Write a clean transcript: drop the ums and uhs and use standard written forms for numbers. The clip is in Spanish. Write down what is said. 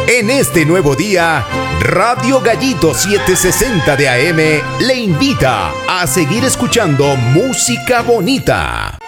En este nuevo día, Radio Gallito 760 de AM le invita a seguir escuchando música bonita.